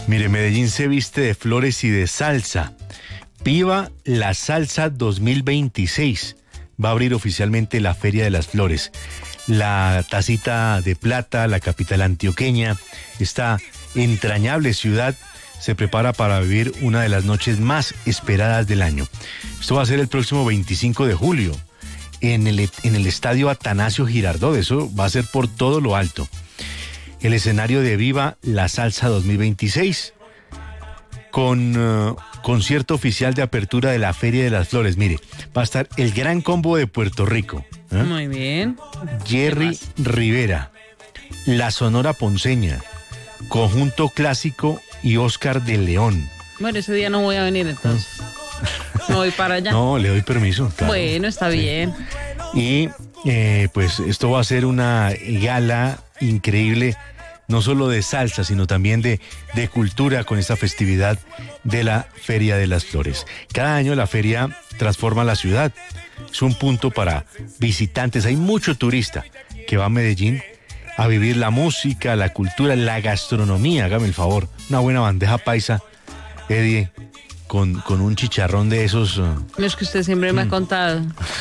Mire, Medellín se viste de flores y de salsa. Viva la Salsa 2026. Va a abrir oficialmente la Feria de las Flores. La Tacita de Plata, la capital antioqueña, esta entrañable ciudad se prepara para vivir una de las noches más esperadas del año. Esto va a ser el próximo 25 de julio en el estadio Atanasio Girardot. Eso va a ser por todo lo alto. El escenario de Viva la Salsa 2026 con concierto oficial de apertura de la Feria de las Flores. Mire, va a estar el Gran Combo de Puerto Rico. Muy bien. Jerry Rivera, la Sonora Ponceña, Conjunto Clásico y Oscar de León. Bueno, ese día no voy a venir entonces. Me voy para allá. No, le doy permiso. Claro. Bueno, está bien. Y pues esto va a ser una gala increíble, no solo de salsa, sino también de cultura con esta festividad de la Feria de las Flores. Cada año la feria transforma la ciudad. Es un punto para visitantes. Hay mucho turista que va a Medellín a vivir la música, la cultura, la gastronomía. Hágame el favor. Una buena bandeja paisa, Eddie, con un chicharrón de esos. Los que usted siempre me ha contado.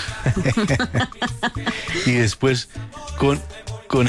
Y después con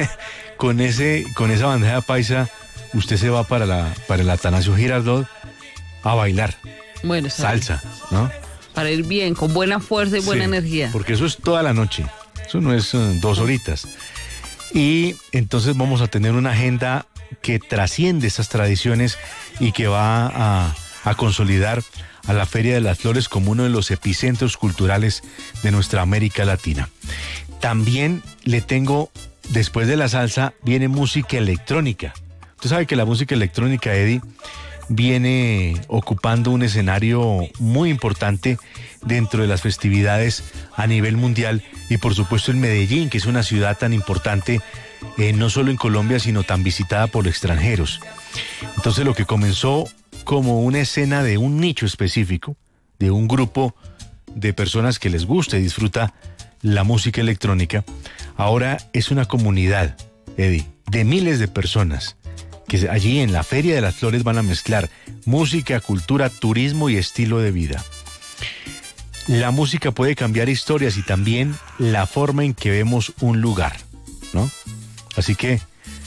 esa bandeja paisa, usted se va para el Atanasio Girardot a bailar. Bueno, salsa, ¿no? Para ir bien, con buena fuerza y buena energía. Porque eso es toda la noche. Eso no es 2 horitas. Y entonces vamos a tener una agenda que trasciende esas tradiciones y que va a consolidar a la Feria de las Flores como uno de los epicentros culturales de nuestra América Latina. También le tengo, después de la salsa, viene música electrónica. Usted sabe que la música electrónica, Eddie, viene ocupando un escenario muy importante dentro de las festividades a nivel mundial y por supuesto en Medellín, que es una ciudad tan importante, no solo en Colombia, sino tan visitada por extranjeros. Entonces lo que comenzó como una escena de un nicho específico, de un grupo de personas que les gusta y disfruta la música electrónica, ahora es una comunidad, Eddie, de miles de personas que allí en la Feria de las Flores van a mezclar música, cultura, turismo y estilo de vida. La música puede cambiar historias y también la forma en que vemos un lugar, ¿no? Así que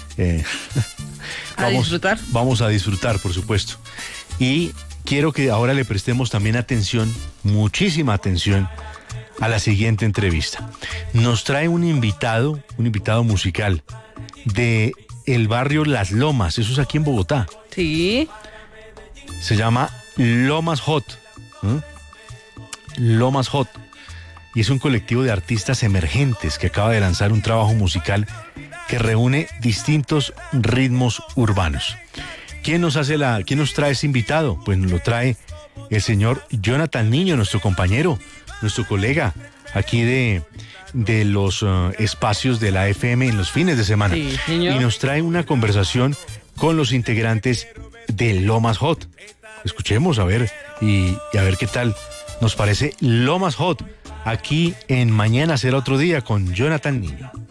vamos a disfrutar, por supuesto. Y quiero que ahora le prestemos también atención, muchísima atención, a la siguiente entrevista. Nos trae un invitado musical de el barrio Las Lomas, eso es aquí en Bogotá. Sí. Se llama Lomas Hot. Lomas Hot. Y es un colectivo de artistas emergentes que acaba de lanzar un trabajo musical que reúne distintos ritmos urbanos. ¿Quién nos trae ese invitado? Pues nos lo trae el señor Jonathan Niño, nuestro compañero, nuestro colega aquí de los espacios de la FM en los fines de semana. Sí, señor. Y nos trae una conversación con los integrantes de Lomas Hot. Escuchemos a ver y a ver qué tal nos parece Lomas Hot aquí en Mañana Será Otro Día con Jonathan Niño.